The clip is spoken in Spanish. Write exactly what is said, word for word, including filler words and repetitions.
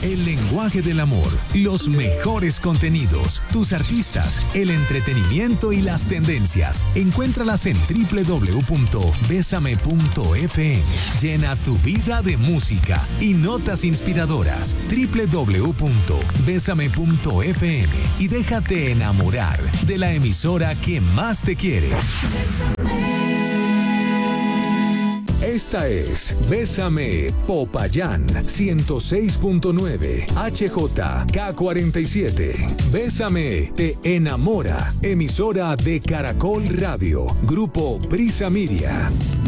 el lenguaje del amor, los mejores contenidos, tus artistas, el entretenimiento y las tendencias. Encuéntralas en doble u doble u doble u punto besame punto efe eme. Llena tu vida de música y notas inspiradoras. doble u doble u doble u punto besame punto efe eme y déjate enamorar de la emisora que más te quiere. Esta es Bésame Popayán ciento seis punto nueve H J K cuarenta y siete. Bésame te enamora. Emisora de Caracol Radio. Grupo Prisa Miria.